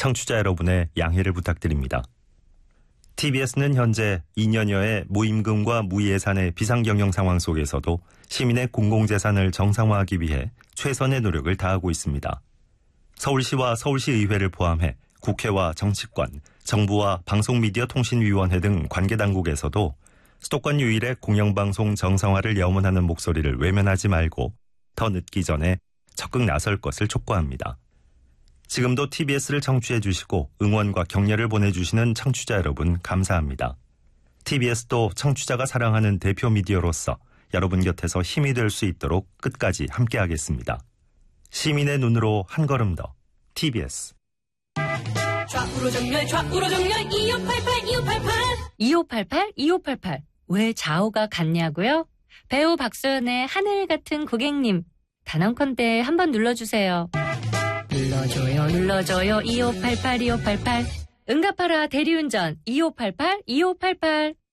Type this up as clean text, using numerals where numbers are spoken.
청취자 여러분의 양해를 부탁드립니다. TBS는 현재 2년여의 무임금과 무예산의 비상경영 상황 속에서도 시민의 공공재산을 정상화하기 위해 최선의 노력을 다하고 있습니다. 서울시와 서울시의회를 포함해 국회와 정치권, 정부와 방송미디어통신위원회 등 관계당국에서도 수도권 유일의 공영방송 정상화를 염원하는 목소리를 외면하지 말고 더 늦기 전에 적극 나설 것을 촉구합니다. 지금도 TBS를 청취해 주시고 응원과 격려를 보내주시는 청취자 여러분 감사합니다. TBS도 청취자가 사랑하는 대표 미디어로서 여러분 곁에서 힘이 될 수 있도록 끝까지 함께하겠습니다. 시민의 눈으로 한 걸음 더 TBS. 좌우로 정렬 2588 왜 좌우가 같냐고요? 배우 박소연의 하늘 같은 고객님 단언컨대 한번 눌러주세요. 눌러줘요 2588 응답하라 대리운전 2588